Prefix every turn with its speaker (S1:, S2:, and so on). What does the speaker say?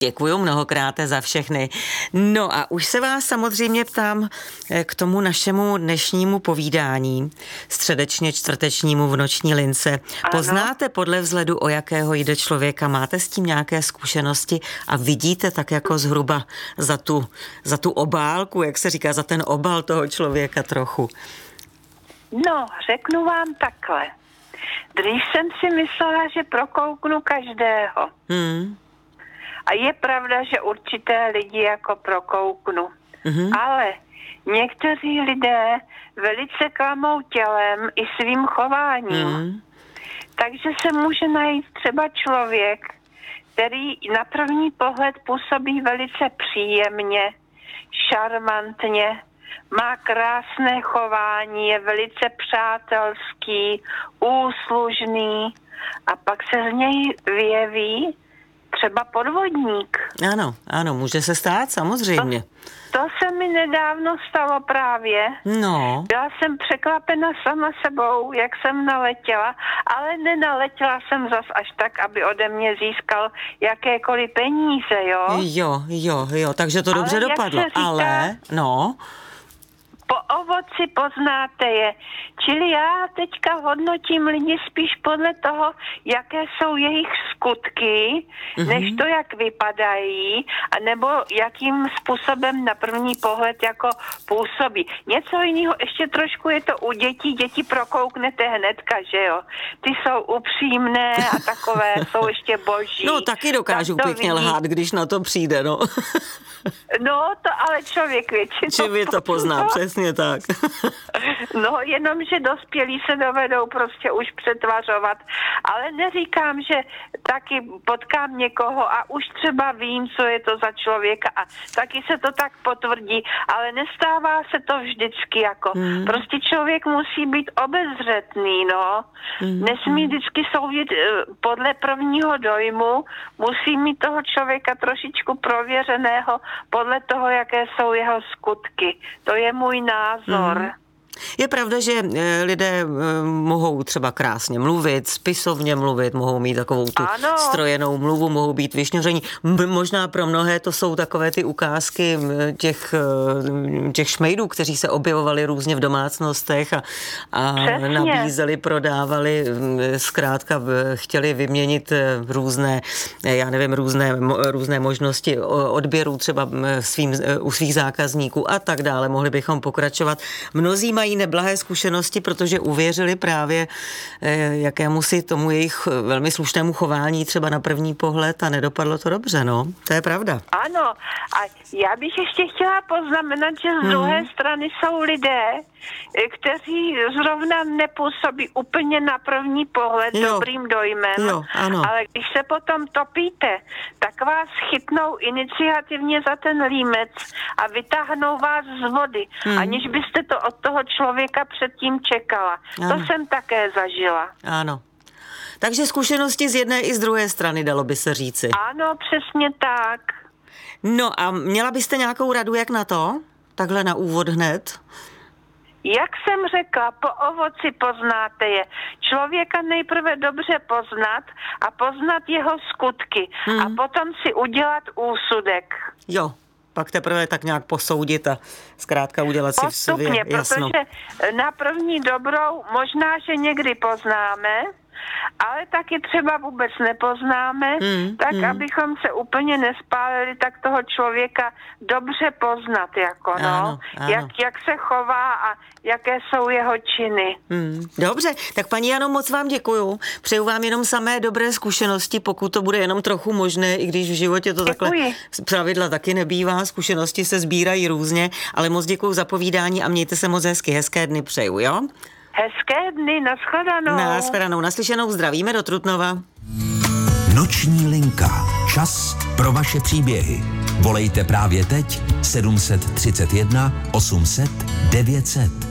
S1: Děkuju mnohokrát za všechny. No a už se vás samozřejmě ptám k tomu našemu dnešnímu povídání, středečně čtvrtečnímu v noční lince. Ano. Poznáte podle vzhledu, o jakého jde člověka? Máte s tím nějaké zkušenosti a vidíte tak jako zhruba za tu obálku, jak se říká, za ten obal toho člověka trochu?
S2: No, řeknu vám takhle. Dřív jsem si myslela, že prokouknu každého. A je pravda, že určité lidi jako prokouknu. Ale někteří lidé velice klamou tělem i svým chováním. Takže se může najít třeba člověk, který na první pohled působí velice příjemně, šarmantně, má krásné chování, je velice přátelský, úslužný a pak se z něj vyjeví třeba podvodník.
S1: Ano, může se stát, samozřejmě.
S2: To se mi nedávno stalo právě.
S1: No.
S2: Byla jsem překvapena sama sebou, jak jsem naletěla, ale nenaletěla jsem zas až tak, aby ode mě získal jakékoliv peníze, jo?
S1: Jo, takže to dobře dopadlo, ale, no...
S2: Po ovoci poznáte je. Čili já teďka hodnotím lidi spíš podle toho, jaké jsou jejich skutky, než to, jak vypadají, nebo jakým způsobem na první pohled jako působí. Něco jiného, ještě trošku je to u dětí. Děti prokouknete hnedka, že jo? Ty jsou upřímné a takové jsou ještě boží.
S1: No taky dokážu pěkně lhát, když na to přijde, no.
S2: No, to ale člověk většinou...
S1: Člověk to pozná, přesně tak.
S2: No, jenomže dospělí se dovedou prostě už přetvařovat. Ale neříkám, že taky potkám někoho a už třeba vím, co je to za člověka a taky se to tak potvrdí, ale nestává se to vždycky jako. Prostě člověk musí být obezřetný, no. Nesmí vždycky soudit podle prvního dojmu, musí mít toho člověka trošičku prověřeného podle toho, jaké jsou jeho skutky. To je můj názor.
S1: Je pravda, že lidé mohou třeba krásně mluvit, spisovně mluvit, mohou mít takovou tu strojenou mluvu, mohou být vyšňoření. Možná pro mnohé to jsou takové ty ukázky těch šmejdů, kteří se objevovali různě v domácnostech a nabízeli, prodávali, zkrátka chtěli vyměnit různé možnosti odběru třeba u svých zákazníků a tak dále. Mohli bychom pokračovat. Mnozí mají neblahé zkušenosti, protože uvěřili právě jakémusi tomu jejich velmi slušnému chování třeba na první pohled a nedopadlo to dobře, no. To je pravda.
S2: Ano, a já bych ještě chtěla poznamenat, že z druhé strany jsou lidé, kteří zrovna nepůsobí úplně na první pohled dobrým dojmem, ale když se potom topíte, tak vás chytnou iniciativně za ten límec a vytáhnou vás z vody, aniž byste to od toho člověka předtím čekala. To jsem také zažila.
S1: Ano. Takže zkušenosti z jedné i z druhé strany, dalo by se říci.
S2: Ano, přesně tak.
S1: No a měla byste nějakou radu, jak na to? Takhle na úvod hned?
S2: Jak jsem řekla, po ovoci poznáte je. Člověka nejprve dobře poznat a poznat jeho skutky a potom si udělat úsudek.
S1: Jo, pak teprve tak nějak posoudit a zkrátka udělat si v sobě jasno.
S2: Protože na první dobrou možná, že někdy poznáme, ale taky třeba vůbec nepoznáme, abychom se úplně nespálili, tak toho člověka dobře poznat, jako
S1: ano.
S2: Jak se chová a jaké jsou jeho činy.
S1: Dobře, tak paní Jano, moc vám děkuju. Přeju vám jenom samé dobré zkušenosti, pokud to bude jenom trochu možné, i když v životě to takhle pravidla taky nebývá, zkušenosti se sbírají různě, ale moc děkuju za povídání a mějte se moc hezky, hezké dny přeju, jo?
S2: Hezké dny, nashledanou.
S1: Naslyšenou, zdravíme do Trutnova.
S3: Noční linka. Čas pro vaše příběhy. Volejte právě teď 731 800 900.